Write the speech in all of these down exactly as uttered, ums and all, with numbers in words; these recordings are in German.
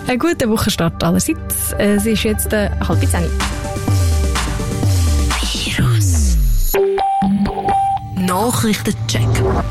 Einen guten Wochenstart allerseits. Es ist jetzt äh, halb zehn. Virus Nachrichtencheck.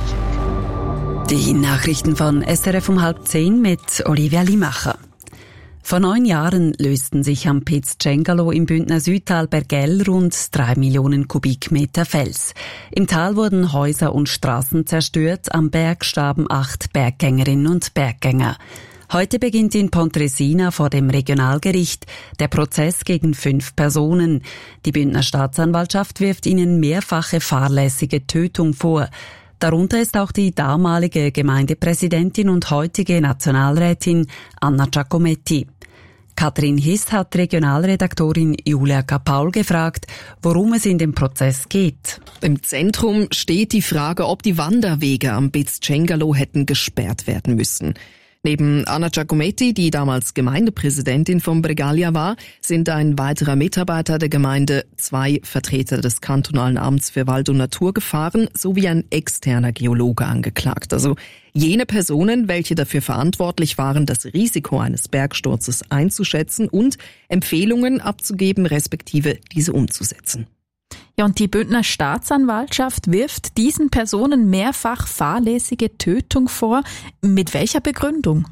Die Nachrichten von S R F um halb zehn mit Olivia Limacher. Vor neun Jahren lösten sich am Piz Cengalo im Bündner Südtal Bergell rund drei Millionen Kubikmeter Fels. Im Tal wurden Häuser und Straßen zerstört, am Berg starben acht Berggängerinnen und Berggänger. Heute beginnt in Pontresina vor dem Regionalgericht der Prozess gegen fünf Personen. Die Bündner Staatsanwaltschaft wirft ihnen mehrfache fahrlässige Tötung vor. Darunter ist auch die damalige Gemeindepräsidentin und heutige Nationalrätin Anna Giacometti. Katrin Hiss hat Regionalredaktorin Julia Kapaul gefragt, worum es in dem Prozess geht. Im Zentrum steht die Frage, ob die Wanderwege am Piz Cengalo hätten gesperrt werden müssen. Neben Anna Giacometti, die damals Gemeindepräsidentin von Bregaglia war, sind ein weiterer Mitarbeiter der Gemeinde, zwei Vertreter des kantonalen Amts für Wald und Natur gefahren sowie ein externer Geologe angeklagt. Also jene Personen, welche dafür verantwortlich waren, das Risiko eines Bergsturzes einzuschätzen und Empfehlungen abzugeben, respektive diese umzusetzen. Ja, und die Bündner Staatsanwaltschaft wirft diesen Personen mehrfach fahrlässige Tötung vor. Mit welcher Begründung?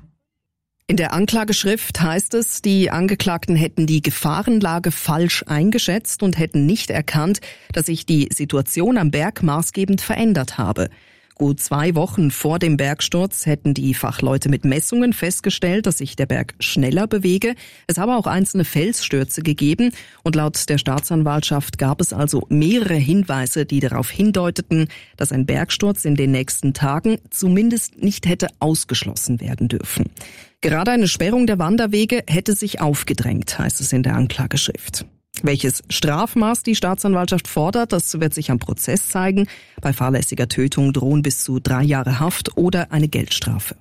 In der Anklageschrift heißt es, die Angeklagten hätten die Gefahrenlage falsch eingeschätzt und hätten nicht erkannt, dass sich die Situation am Berg maßgebend verändert habe. Gut zwei Wochen vor dem Bergsturz hätten die Fachleute mit Messungen festgestellt, dass sich der Berg schneller bewege. Es habe auch einzelne Felsstürze gegeben und laut der Staatsanwaltschaft gab es also mehrere Hinweise, die darauf hindeuteten, dass ein Bergsturz in den nächsten Tagen zumindest nicht hätte ausgeschlossen werden dürfen. Gerade eine Sperrung der Wanderwege hätte sich aufgedrängt, heißt es in der Anklageschrift. Welches Strafmaß die Staatsanwaltschaft fordert, das wird sich am Prozess zeigen. Bei fahrlässiger Tötung drohen bis zu drei Jahre Haft oder eine Geldstrafe.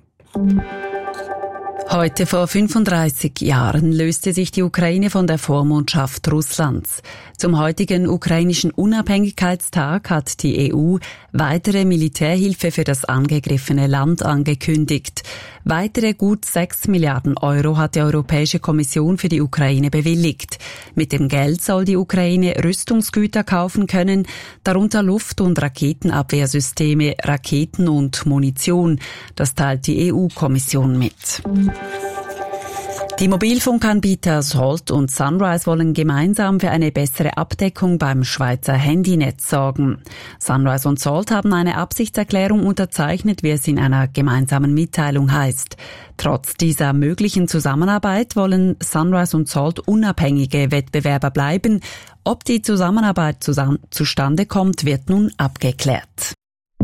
Heute vor fünfunddreißig Jahren löste sich die Ukraine von der Vormundschaft Russlands. Zum heutigen ukrainischen Unabhängigkeitstag hat die E U weitere Militärhilfe für das angegriffene Land angekündigt. Weitere gut sechs Milliarden Euro hat die Europäische Kommission für die Ukraine bewilligt. Mit dem Geld soll die Ukraine Rüstungsgüter kaufen können, darunter Luft- und Raketenabwehrsysteme, Raketen und Munition. Das teilt die E U-Kommission mit. Die Mobilfunkanbieter Salt und Sunrise wollen gemeinsam für eine bessere Abdeckung beim Schweizer Handynetz sorgen. Sunrise und Salt haben eine Absichtserklärung unterzeichnet, wie es in einer gemeinsamen Mitteilung heißt. Trotz dieser möglichen Zusammenarbeit wollen Sunrise und Salt unabhängige Wettbewerber bleiben. Ob die Zusammenarbeit zusammen zustande kommt, wird nun abgeklärt.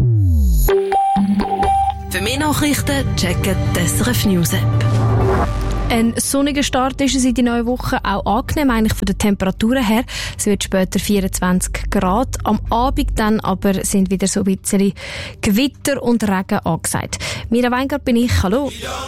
Für mehr Nachrichten checken die S R F News App. Ein sonniger Start ist es in die neue Woche, auch angenehm eigentlich von den Temperaturen her. Es wird später vierundzwanzig Grad. Am Abend dann aber sind wieder so ein bisschen Gewitter und Regen angesagt. Mira Weingart bin ich. Hallo.